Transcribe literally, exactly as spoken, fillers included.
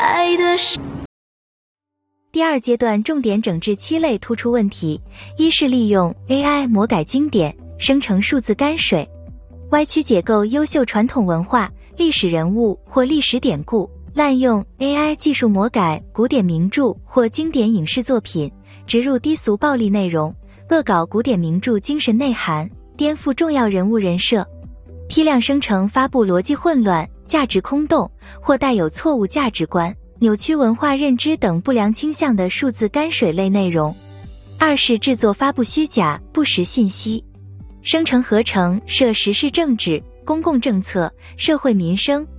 爱的是。 第二阶段重点整治七类突出问题：一是利用 A I 魔改经典，生成数字泔水，歪曲解构优秀传统文化、历史人物或历史典故，滥用 A I 技术魔改古典名著或经典影视作品，植入低俗暴力内容，恶搞古典名著精神内涵，颠覆重要人物人设，批量生成发布逻辑混乱、价值空洞或带有错误价值观、扭曲文化认知等不良倾向的数字泔水类内容。二是制作发布虚假、不实信息，生成合成涉时事政治、公共政策、社会民生、